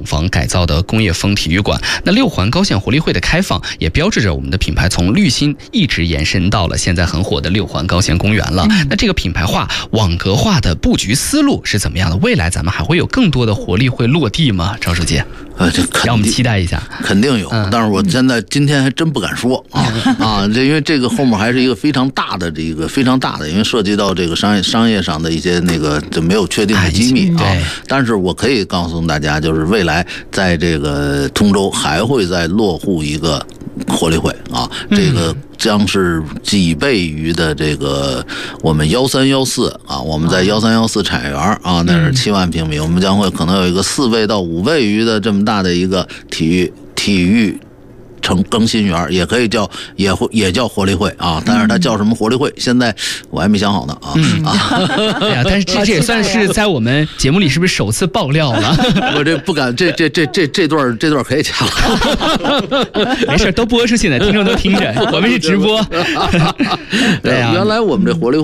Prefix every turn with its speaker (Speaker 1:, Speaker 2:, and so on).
Speaker 1: 厂房改造的工业风体育馆。那6环高线活力汇的开放，也标志着我们的品牌从绿心一直延伸到了现在很火的6环高线公园了。那这个品牌化、网格化的布局思路是怎么样的？未来咱们还会有更多的活力汇落地吗？赵书记，让我们期待一下。
Speaker 2: 肯定有，但是我今天还真不敢说因为这个后面还是一个非常大的，因为涉及到这个商业上的一些就没有确定的机密但是我可以告诉大家，就是未来在这个通州还会再落户一个活力汇这个将是几倍于的这个我们1314我们在1314产业园那是7万平米，我们将会可能有一个4倍到5倍于的这么大的一个体育更新园，也可以叫也叫活力汇但是它叫什么活力汇，现在我还没想好呢
Speaker 1: 对呀，但是这也算是在我们节目里是不是首次爆料了？
Speaker 2: 我这不敢，这段可以掐了。
Speaker 1: 没事，都播出去呢，听众都听着，我们是直播。
Speaker 2: 对呀，原来我们这活力汇